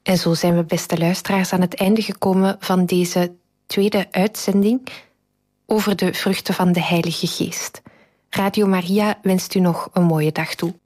En zo zijn we, beste luisteraars, aan het einde gekomen van deze tweede uitzending over de vruchten van de Heilige Geest. Radio Maria wenst u nog een mooie dag toe.